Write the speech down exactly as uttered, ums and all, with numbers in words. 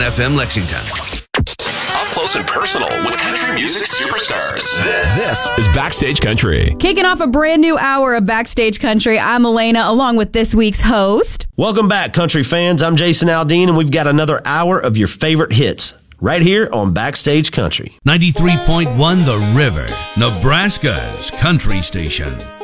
F M Lexington. Up close and personal with country music superstars. This, this is Backstage Country. Kicking off a brand new hour of Backstage Country, I'm Elena, along with this week's host. Welcome back, country fans. I'm Jason Aldean, and we've got another hour of your favorite hits right here on Backstage Country. ninety-three point one The River, Nebraska's country station.